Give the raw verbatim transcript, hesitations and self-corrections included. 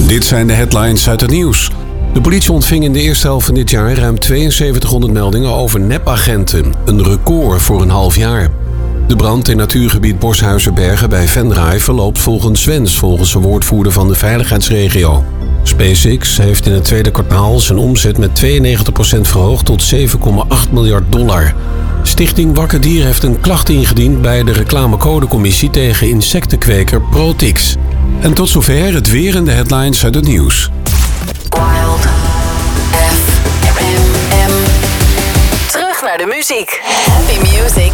Dit zijn de headlines uit het nieuws. De politie ontving in de eerste helft van dit jaar ruim tweeënzeventighonderd meldingen over nepagenten. Een record voor een half jaar. De brand in natuurgebied Borshuizerbergen bij Venray verloopt volgens wens, volgens de woordvoerder van de veiligheidsregio. SpaceX heeft in het tweede kwartaal zijn omzet met tweeënnegentig procent verhoogd tot zeven komma acht miljard dollar. Stichting Wakker Dier heeft een klacht ingediend bij de reclamecodecommissie tegen insectenkweker Protix. En tot zover het weer en de headlines uit het nieuws. Wild F M. Terug naar de muziek. Happy music